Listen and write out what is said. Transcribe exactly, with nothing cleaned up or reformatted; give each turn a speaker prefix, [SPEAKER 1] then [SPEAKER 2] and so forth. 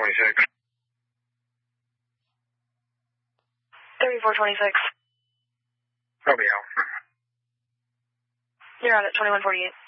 [SPEAKER 1] twenty-six.
[SPEAKER 2] thirty-four twenty-six.
[SPEAKER 1] Romeo.
[SPEAKER 2] You're on at twenty-one forty-eight.